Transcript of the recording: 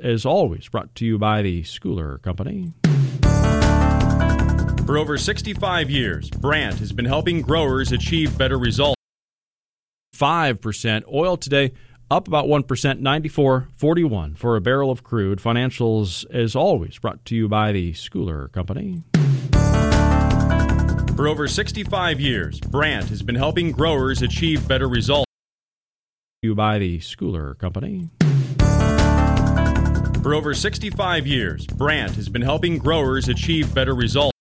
as always, brought to you by the Schooler Company. For over 65 years, Brandt has been helping growers achieve better results. 5%. Oil today up about 1%, 94.41 for a barrel of crude. Financials, as always, brought to you by the Schooler Company. For over 65 years, Brandt has been helping growers achieve better results. You by the Schooler Company. For over 65 years, Brandt has been helping growers achieve better results.